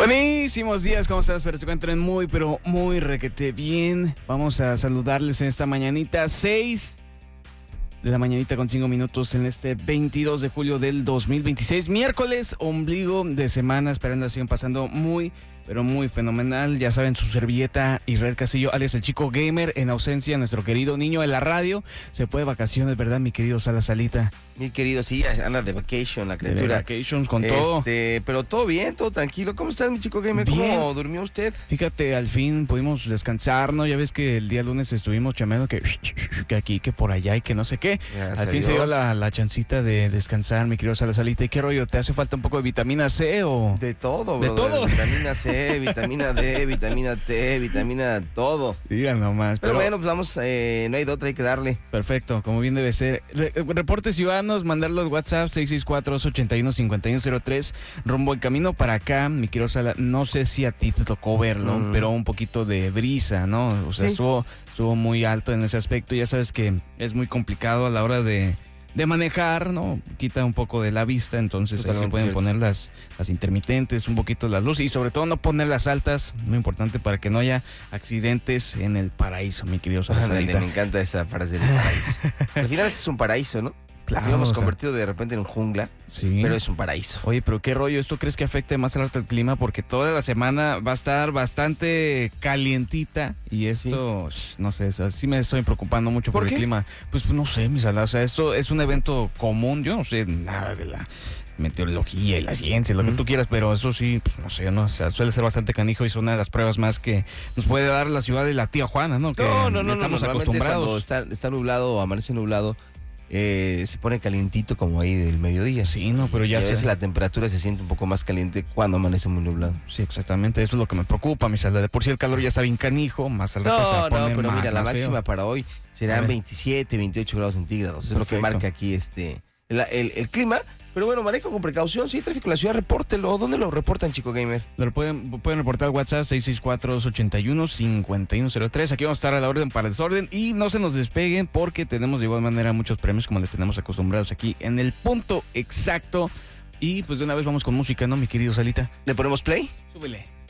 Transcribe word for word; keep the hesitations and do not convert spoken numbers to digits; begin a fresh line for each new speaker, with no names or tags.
Buenísimos días, ¿cómo estás? Espero que se encuentren muy, pero muy requete bien. Vamos a saludarles en esta mañanita, seis de la mañanita con cinco minutos en este veintidós de julio del dos mil veintiséis. Miércoles, ombligo de semana, esperando la sigan pasando muy, pero muy fenomenal. Ya saben, su servilleta Israel Castillo, alias el Chico Gamer, en ausencia, nuestro querido niño de la radio. Se fue de vacaciones, ¿verdad, mi querido Sala Salita?
Mi querido, sí, anda de vacation la criatura.
De vacations con todo.
Este, pero todo bien, todo tranquilo. ¿Cómo estás, mi Chico Gamer?
Bien.
¿Cómo durmió usted?
Fíjate, al fin pudimos descansar, ¿no? Ya ves que el día lunes estuvimos chameando que, que aquí, que por allá y que no sé qué.
Gracias
al fin
a
se dio
Dios.
la, la chancita de descansar, mi querido Sala Salita. ¿Y qué rollo? ¿Te hace falta un poco de vitamina C o...?
De todo,
De
brother.
todo.
Vitamina C, vitamina D, vitamina T, vitamina todo.
Digan nomás.
Pero, bueno, pues vamos, eh, no hay de otra, hay que darle.
Perfecto, como bien debe ser. Re- reportes ciudadanos, mandarlo al WhatsApp seis seis cuatro, dos ocho uno, cinco uno cero tres. Rumbo el camino para acá, mi querido Sala. No sé si a ti te tocó verlo,
Mm.
pero un poquito de brisa, ¿no? O sea,
Sí.
estuvo, estuvo muy alto en ese aspecto. Ya sabes que es muy complicado a la hora de, de manejar, ¿no? Quita un poco de la vista, entonces ahí se
Totalmente
pueden
cierto.
poner las, las intermitentes, un poquito las luces y sobre todo no poner las altas, muy importante para que no haya accidentes en el paraíso, mi querido Sala
Ándale,
Salita.
me encanta esa frase del paraíso. Al final este es un paraíso, ¿no?
Claro,
Lo hemos
o sea,
convertido de repente en jungla,
sí.
pero es un paraíso.
Oye, pero qué rollo, ¿esto crees que afecte más al el clima? Porque toda la semana va a estar bastante calientita y esto, sh, no sé, o sea, sí me estoy preocupando mucho por,
¿Por
el
qué?
clima. Pues no sé, mi Sala, o sea, esto es un evento común, yo no sé nada de la meteorología y la ciencia, lo que
Ujú.
tú quieras, pero eso sí, pues no sé, no, o sea, suele ser bastante canijo y es una de las pruebas más que nos puede dar la ciudad de la tía Juana, ¿no? Que
No, no, no,
estamos
no, normalmente
acostumbrados.
cuando está, está nublado o amanece nublado, eh, se pone calientito como ahí del mediodía.
Sí, no, pero
Y
ya
a veces
sé.
la temperatura se siente un poco más caliente cuando amanece muy nublado.
Sí, exactamente, eso es lo que me preocupa, mi Sala. De por sí el calor ya está bien canijo, más al rato se va
No,
a
no,
poner
pero
más-
mira, la
más feo.
máxima para hoy
A
serán
ver.
veintisiete, veintiocho grados centígrados. Es lo que
Perfecto.
marca aquí este el, el- el clima. Pero bueno, manejo con precaución. Si hay tráfico en la ciudad, repórtelo. ¿Dónde lo reportan, Chico Gamer?
Lo pueden, pueden reportar al WhatsApp seis seis cuatro, dos ocho uno, cinco uno cero tres. Aquí vamos a estar a la orden para el desorden y no se nos despeguen porque tenemos de igual manera muchos premios como les tenemos acostumbrados aquí en el punto exacto. Y pues de una vez vamos con música, ¿no, mi querido Salita?
¿Le ponemos play?
Súbele.